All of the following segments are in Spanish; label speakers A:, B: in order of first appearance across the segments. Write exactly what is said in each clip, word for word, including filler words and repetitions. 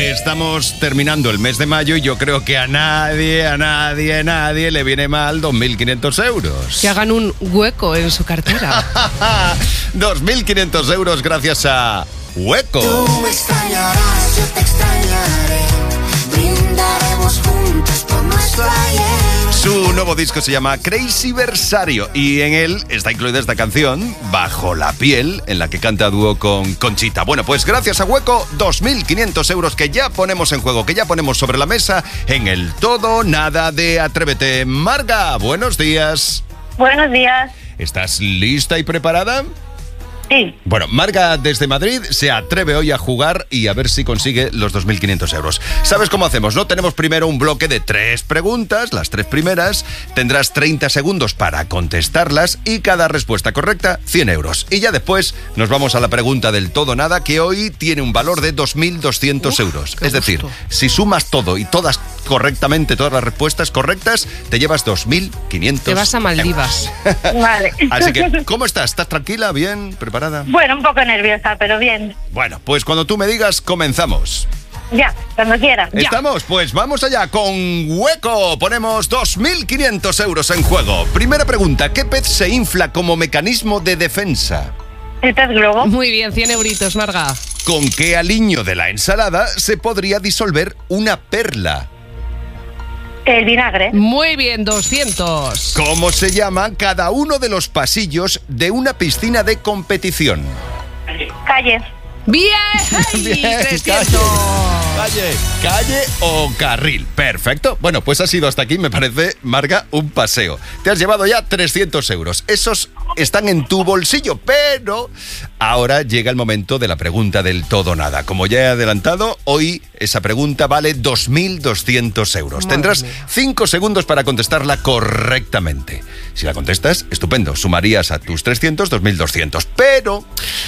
A: estamos terminando el mes de mayo y yo creo que a nadie, a nadie, a nadie le viene mal dos mil quinientos euros.
B: Que hagan un hueco en su cartera.
A: dos mil quinientos euros gracias a Hueco.
C: Tú me extrañarás, yo te extrañaré. Brindaremos juntos por nuestro ayer.
A: Su nuevo disco se llama Crazy Versario y en él está incluida esta canción, Bajo la piel, en la que canta a dúo con Conchita. Bueno, pues gracias a Hueco, dos mil quinientos euros que ya ponemos en juego, que ya ponemos sobre la mesa en el todo nada de Atrévete. Marga, buenos días.
D: Buenos días.
A: ¿Estás lista y preparada?
D: Sí.
A: Bueno, Marga desde Madrid se atreve hoy a jugar y a ver si consigue los dos mil quinientos euros. ¿Sabes cómo hacemos, no? Tenemos primero un bloque de tres preguntas, las tres primeras. Tendrás treinta segundos para contestarlas y cada respuesta correcta, cien euros. Y ya después nos vamos a la pregunta del todo nada, que hoy tiene un valor de dos mil doscientos euros. Es decir, si sumas todo y todas correctamente, todas las respuestas correctas, te llevas dos mil quinientos
B: Te vas a Maldivas.
D: Vale.
A: Así que, ¿cómo estás? ¿Estás tranquila? ¿Bien? ¿Preparada?
D: Bueno, un poco nerviosa, pero bien.
A: Bueno, pues cuando tú me digas, comenzamos.
D: Ya, cuando quieras. Ya.
A: ¿Estamos? Pues vamos allá con Hueco. Ponemos dos mil quinientos euros en juego. Primera pregunta, ¿qué pez se infla como mecanismo de defensa?
D: ¿El pez globo?
B: Muy bien, cien euritos, Marga.
A: ¿Con qué aliño de la ensalada se podría disolver una perla?
D: El vinagre.
B: Muy bien, doscientos.
A: ¿Cómo se llama cada uno de los pasillos de una piscina de competición?
D: Calle.
B: Bien,
A: Bien,
B: trescientos.
A: Calle, calle o carril. Perfecto. Bueno, pues ha sido hasta aquí, me parece, Marga, un paseo. Te has llevado ya trescientos euros. Esos están en tu bolsillo, pero ahora llega el momento de la pregunta del todo nada. Como ya he adelantado, hoy esa pregunta vale dos mil doscientos euros.
B: Madre
A: Tendrás
B: mía.
A: cinco segundos para contestarla correctamente. Si la contestas, estupendo. Sumarías a tus trescientos, dos mil doscientos. Pero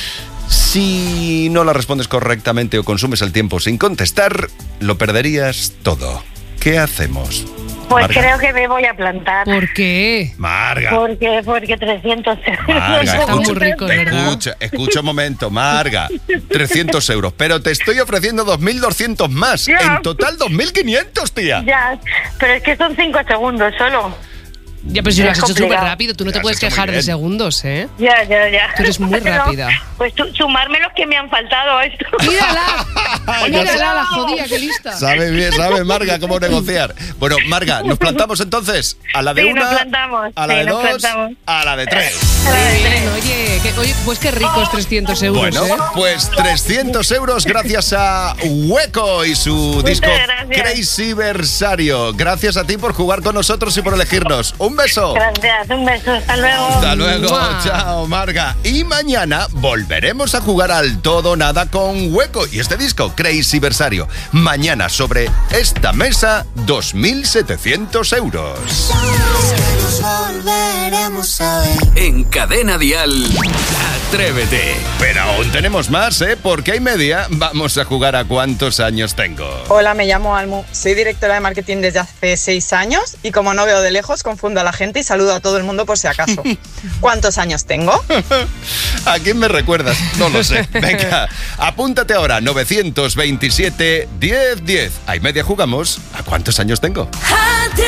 A: si no la respondes correctamente o consumes el tiempo sin contestar, lo perderías todo. ¿Qué hacemos?
D: Pues
A: Marga.
D: creo que me voy a plantar.
B: ¿Por qué?
A: Marga.
D: Porque, porque trescientos euros.
A: Marga,
B: Está
A: escucha,
B: muy rico, ¿verdad?
A: escucha, escucha un momento, Marga. trescientos euros, pero te estoy ofreciendo dos mil doscientos más.
D: Ya.
A: En total, dos mil quinientos, tía.
D: Ya, pero es que son cinco segundos solo.
B: Ya, pero si lo
D: Es
B: has hecho súper
D: complicado.
B: rápido, tú no
A: Lo
B: te
A: has
B: puedes
A: hecho muy
B: quejar de
A: bien.
B: segundos, ¿eh?
D: Ya, ya, ya.
B: Tú eres muy
D: Pero,
B: rápida.
D: Pues tú, sumarme los que me han faltado a esto.
B: ¡Mírala! ¡Mírala, la jodía, qué lista!
A: Sabe bien, sabe Marga cómo negociar. Bueno, Marga, ¿nos plantamos entonces? A la de
D: Sí,
A: una,
D: nos plantamos.
A: a la
D: Sí,
A: de
D: nos
A: dos,
D: plantamos.
A: a la de tres.
B: Muy bien, oye, que- oye, pues qué ricos trescientos euros,
A: Bueno,
B: ¿eh?
A: pues trescientos euros gracias a Hueco y su disco
D: gracias.
A: Crazy Versario. Gracias a ti por jugar con nosotros y por elegirnos. Un beso.
D: Gracias, un beso. Hasta luego.
A: Hasta luego,
B: ¡Mua!
A: chao Marga. Y mañana volveremos a jugar al todo nada con Hueco y este disco Crazy Versario. Mañana sobre esta mesa, dos mil setecientos euros.
C: Nos volveremos a ver.
E: En Cadena Dial, Atrévete.
A: Pero aún tenemos más, ¿eh? Porque hay media. Vamos a jugar a cuántos años tengo.
F: Hola, me llamo Almu. Soy directora de marketing desde hace seis años y como no veo de lejos, confundo a la gente y saludo a todo el mundo por si acaso. ¿Cuántos años tengo?
A: ¿A quién me recuerdas? No lo sé. Venga, apúntate ahora, novecientos veintisiete, diez diez. Hay media jugamos. ¿A cuántos años tengo?
C: Ah,